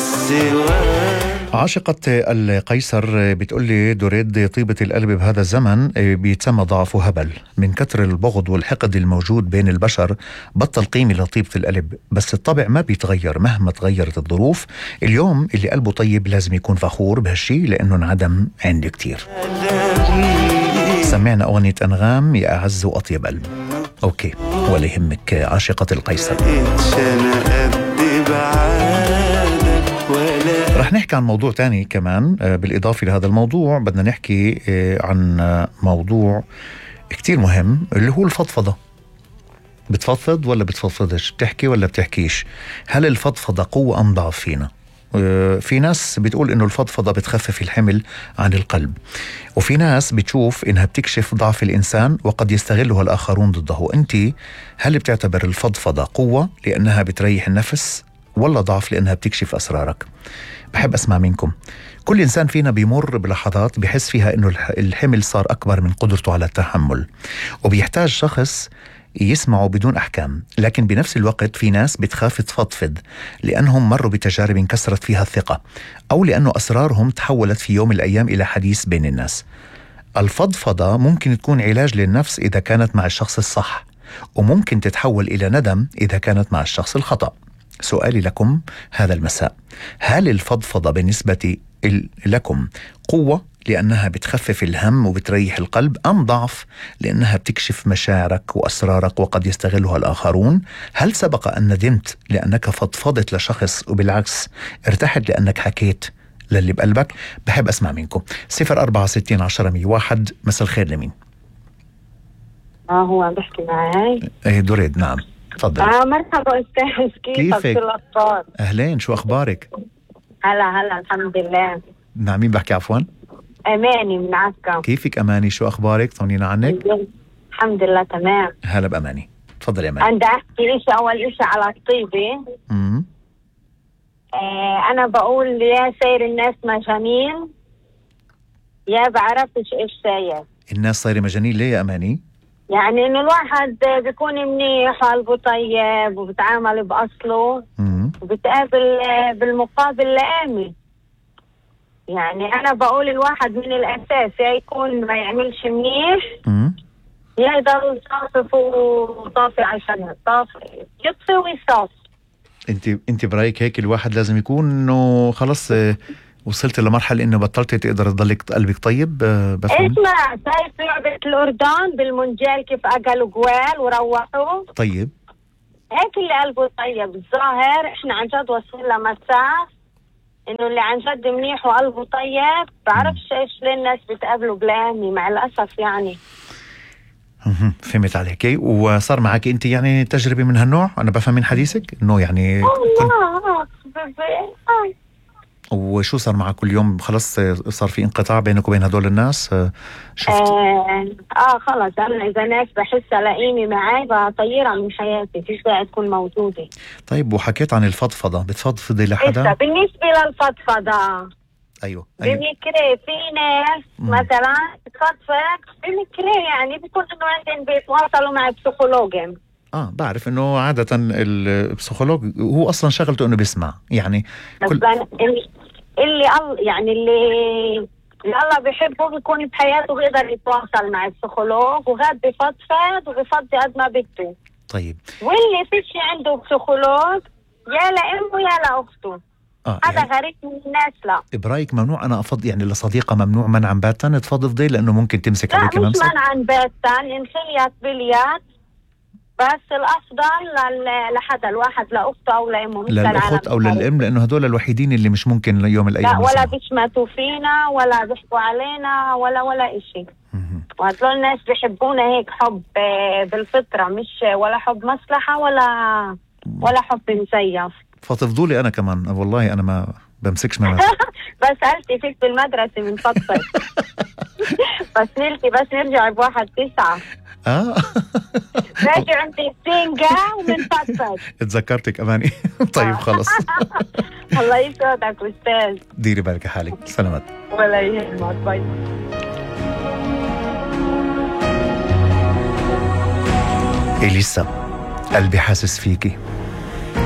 عاشقة القيصر بتقول لي دريد طيبة القلب بهذا الزمن بيتسمى ضعف وهبل من كتر البغض والحقد الموجود بين البشر. بطل قيمة لطيبة القلب، بس الطبع ما بيتغير مهما تغيرت الظروف. اليوم اللي قلبه طيب لازم يكون فخور بهالشي لأنه انعدم عندي كتير. سمعنا أغنية أنغام يا أعز وأطيب قلب. أوكي، ولا يهمك عاشقة القيصر. رح نحكي عن موضوع تاني كمان بالإضافة لهذا الموضوع. بدنا نحكي عن موضوع كتير مهم اللي هو الفضفضة. بتفضفض ولا بتفضفضش؟ بتحكي ولا بتحكيش؟ هل الفضفضة قوة أم ضعف فينا؟ في ناس بتقول إنه الفضفضة بتخفف الحمل عن القلب، وفي ناس بتشوف إنها بتكشف ضعف الإنسان وقد يستغلها الآخرون ضده. أنت هل بتعتبر الفضفضة قوة لأنها بتريح النفس، ولا ضعف لأنها بتكشف أسرارك؟ بحب أسمع منكم. كل إنسان فينا بيمر بلحظات بيحس فيها إنه الحمل صار أكبر من قدرته على التحمل، وبيحتاج شخص يسمعوا بدون أحكام. لكن بنفس الوقت في ناس بتخاف تفضفض لأنهم مروا بتجارب انكسرت فيها الثقة، أو لأنه أسرارهم تحولت في يوم من الأيام إلى حديث بين الناس. الفضفضة ممكن تكون علاج للنفس إذا كانت مع الشخص الصح، وممكن تتحول إلى ندم إذا كانت مع الشخص الخطأ. سؤالي لكم هذا المساء: هل الفضفضة بالنسبة لكم قوة لأنها بتخفف الهم وبتريح القلب، أم ضعف لأنها بتكشف مشاعرك وأسرارك وقد يستغلها الآخرون؟ هل سبق أن ندمت لأنك فضفضت لشخص وبالعكس ارتحت لأنك حكيت للي بقلبك؟ بحب أسمع منكم. 064-10-101. مساء الخير لمين؟ هو عم بحكي معي. دريد. نعم تفضل. مرحبا أستاذ، كيفك؟ الأخبار؟ أهلين، شو أخبارك؟ هلا الحمد لله. نعم، مين بحكي عفوا؟ أماني من عكا. كيفك أماني؟ شو أخبارك؟ طمنينا عنك. الحمد لله تمام. هلا بأماني، تفضل يا أماني. عندي أحكي أول إشي على الطيبة. أنا بقول يا سير الناس مجانين يا بعرفش إيش ساير. الناس صايرة مجانين ليه يا أماني؟ يعني إنه الواحد بيكون منيح وقلبه طيب وبتعامل بأصله وبتقابل بالمقابل لآمي. يعني أنا بقول الواحد من الأساس يا يكون ما يعملش منيح يا يضل صافي وطافي عشان يطفي ويصافي. انت برأيك هيك الواحد لازم يكون انه خلص وصلت لمرحلة انه بطلت تقدر تضلك قلبك طيب؟ بفهم. اسمع، شايف لعبة الأردن بالمونجال كيف أكلوا جوال وروحوا؟ طيب هيك اللي قلبه طيب. الظاهر احنا عن جد وصلنا مساء انه اللي عن جد منيح وقلبه طيب بعرفش ايش ليه الناس بتقابله بلامي مع الأسف. يعني فهمت عليك. وصار معك انت يعني تجربة من هالنوع؟ انا بفهم من حديثك انه يعني وشو صار معك كل يوم؟ خلص صار في انقطاع بينك وبين هدول الناس؟ شفت؟ خلص انا اذا ناس بحس الاقيني معي بطيرها من حياتي، فيش داعي تكون موجودة. طيب، وحكيت عن الفضفضة، بتفضفضي لحدا؟ بالنسبة للفضفضة ايوه بمكري في ناس مثلا بتفضفض بمكري، يعني بيكون انه عندهم بيتواصلوا مع بسيكولوجين. بعرف انه عادة البسيكولوج هو اصلا شغلته انه بيسمع يعني اللي الله بيحبه بيكون بحياته بيقدر يتواصل مع البسيكولوج، وغاد بفضفض وبفضي قد ما بده. طيب، واللي فيش عنده بسيكولوج يا لأمه يا لأخته. هذا يعني غريب من الناس. لا برايك ممنوع انا افض يعني لصديقة ممنوع منعا باتا تفضفضي لانه ممكن تمسك عليك ممسك؟ لا، مش منعا باتا، انخليت باليد، بس الافضل لحدا الواحد لاخته او لامه، للاخت او للام، لانه هدول الوحيدين اللي مش ممكن يوم الايام لا ولا بيشمتوا فينا ولا بيحكوا علينا ولا اشي. وهدول الناس بيحبونا هيك حب بالفطرة، مش ولا حب مصلحة ولا حب مزيف. فضفضولي انا كمان والله انا ما بمسكش منها. بس قلتي فيك بالمدرسة من فضفض. بس نرجع ب1-9 راجع انت بتنقى ومن فضفض. اتذكرتك أماني. طيب خلص. الله يسعدك أستاذ. ديري بالك حالك. سلامات. ولا يهمك. باي. إليسا، قلبي حاسس فيكي.